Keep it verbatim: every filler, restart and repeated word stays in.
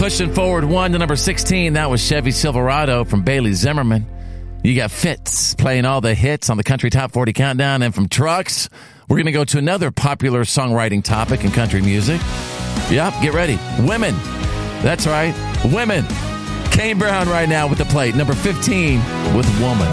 Pushing forward one to number sixteen. That was Chevy Silverado from Bailey Zimmerman. You got Fitz playing all the hits on the Country Top forty Countdown. And from trucks, we're going to go to another popular songwriting topic in country music. Yep, get ready. Women. That's right. Women. Kane Brown right now with the plate. Number fifteen with Woman.